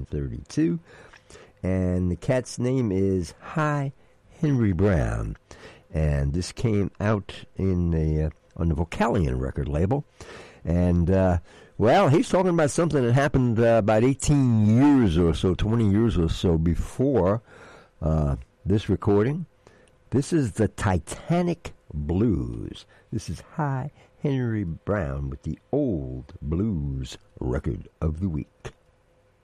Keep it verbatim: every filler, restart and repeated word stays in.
thirty-two. And the cat's name is Hi Henry Brown. And this came out in the, uh, on the Vocalion record label. And, uh, well, he's talking about something that happened uh, about eighteen years or so, twenty years or so before uh, this recording. This is the Titanic Blues. This is Hi Henry Brown with the Old Blues Record of the Week.